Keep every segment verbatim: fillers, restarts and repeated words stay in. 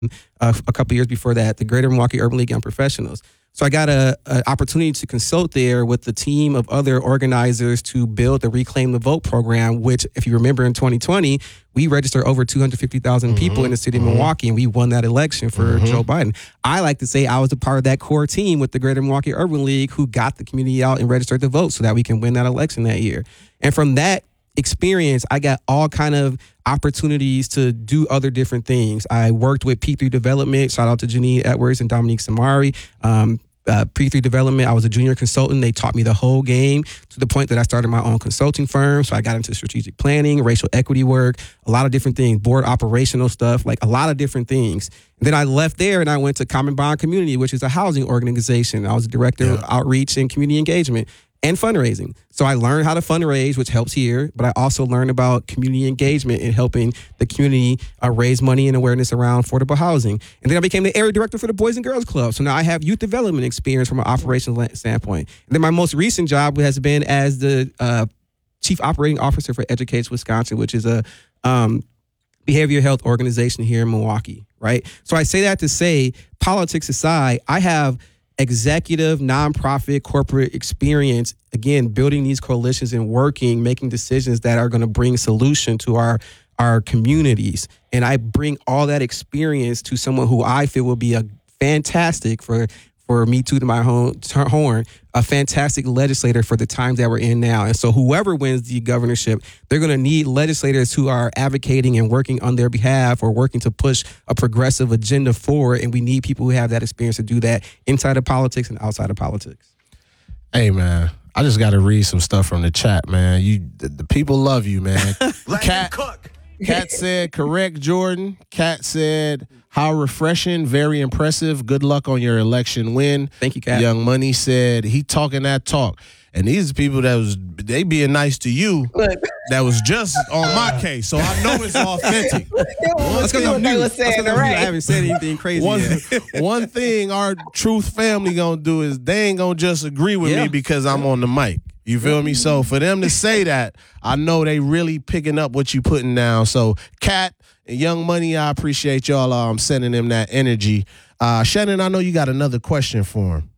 uh, a couple years before that, the Greater Milwaukee Urban League Young Professionals. So I got a, a opportunity to consult there with the team of other organizers to build the Reclaim the Vote program, which, if you remember, in twenty twenty, we registered over two hundred fifty thousand mm-hmm. people in the city of mm-hmm. Milwaukee, and we won that election for mm-hmm. Joe Biden. I like to say I was a part of that core team with the Greater Milwaukee Urban League who got the community out and registered to vote so that we can win that election that year. And from that experience, I got all kind of opportunities to do other different things. I worked with P three Development. Shout out to Janine Edwards and Dominique Samari. Um, uh, P three Development, I was a junior consultant. They taught me the whole game to the point that I started my own consulting firm. So I got into strategic planning, racial equity work, a lot of different things, board operational stuff, like a lot of different things. And then I left there and I went to Common Bond Community, which is a housing organization. I was the director yeah. of outreach and community engagement and fundraising. So I learned how to fundraise, which helps here, but I also learned about community engagement and helping the community uh, raise money and awareness around affordable housing. And then I became the area director for the Boys and Girls Club. So now I have youth development experience from an operational standpoint. And then my most recent job has been as the uh, chief operating officer for Educates Wisconsin, which is a um, behavioral health organization here in Milwaukee, right? So I say that to say, politics aside, I have executive, nonprofit, corporate experience, again, building these coalitions and working, making decisions that are going to bring solution to our, our communities. And I bring all that experience to someone who I feel will be a fantastic, for, for me tooting my horn, a fantastic legislator for the times that we're in now. And so whoever wins the governorship, they're going to need legislators who are advocating and working on their behalf or working to push a progressive agenda forward. And we need people who have that experience to do that inside of politics and outside of politics. Hey, man, I just got to read some stuff from the chat, man. You, the, the people love you, man. Let Cat, him cook. Cat said, correct, Jordan. Cat said, how refreshing, very impressive. Good luck on your election win. Thank you, Cat. Young Money said, he talking that talk. And these are people that was, they being nice to you, that was just on my case. So I know it's authentic. That's because I'm new. That's because I'm new. I haven't said anything crazy one, yet. One thing our truth family gonna do is they ain't gonna just agree with yeah. me because I'm on the mic. You feel me? So for them to say that, I know they really picking up what you putting down. So Cat and Young Money, I appreciate y'all um, sending them that energy. Uh, Shannon, I know you got another question for him.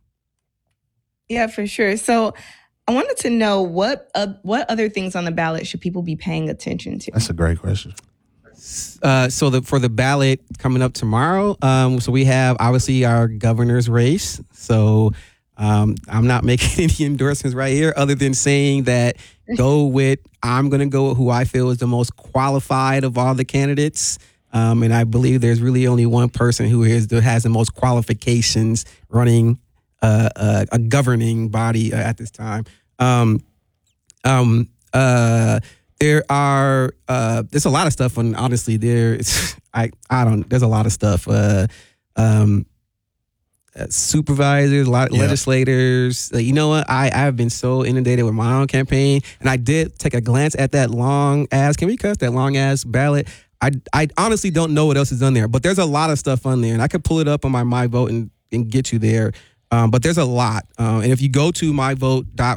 Yeah, for sure. So I wanted to know what uh, what other things on the ballot should people be paying attention to? That's a great question. Uh, so the for the ballot coming up tomorrow, um, so we have obviously our governor's race. So um, I'm not making any endorsements right here other than saying that go with, I'm going to go with who I feel is the most qualified of all the candidates. Um, and I believe there's really only one person who is that has the most qualifications running uh, uh, a governing body uh, at this time. Um, um, uh, there are uh, there's a lot of stuff on. Honestly, there it's, I I don't. There's a lot of stuff. Uh, um, uh, supervisors, a lot of yeah. legislators. Uh, you know what? I I have been so inundated with my own campaign, and I did take a glance at that long ass. Can we cuss that long ass ballot? I I honestly don't know what else is on there, but there's a lot of stuff on there, and I could pull it up on my My Vote and and get you there. Um, but there's a lot, uh, and if you go to my vote dot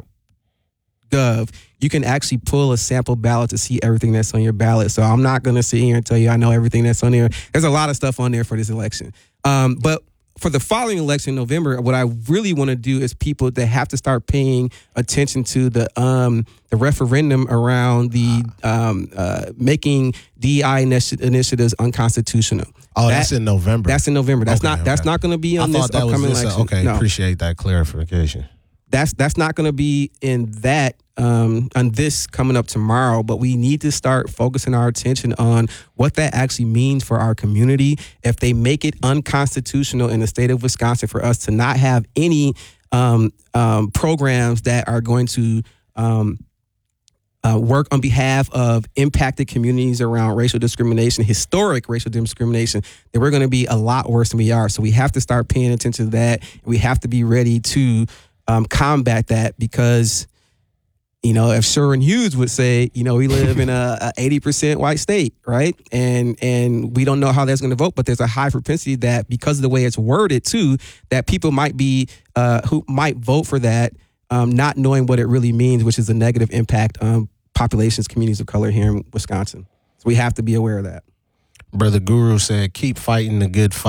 gov, you can actually pull a sample ballot to see everything that's on your ballot. So I'm not going to sit here and tell you I know everything that's on there. There's a lot of stuff on there for this election. Um, but for the following election in November, what I really want to do is people that have to start paying attention to the um, the referendum around the um, uh, making D E I initi- initiatives unconstitutional. Oh, that, that's in November. That's in November. That's okay, not. okay. That's not going to be on I this that upcoming was this, election. Okay, no. Appreciate that clarification. That's that's not going to be in that um, on this coming up tomorrow, but we need to start focusing our attention on what that actually means for our community. If they make it unconstitutional in the state of Wisconsin for us to not have any um, um, programs that are going to um, uh, work on behalf of impacted communities around racial discrimination, historic racial discrimination, then we're going to be a lot worse than we are. So we have to start paying attention to that. We have to be ready to Um, combat that because, you know, if Sherwin Hughes would say, you know, we live in a, a eighty percent white state, right? And and we don't know how that's going to vote, but there's a high propensity that because of the way it's worded too, that people might be, uh, who might vote for that, um, not knowing what it really means, which is a negative impact on populations, communities of color here in Wisconsin. So we have to be aware of that. Brother Guru said, keep fighting the good fight.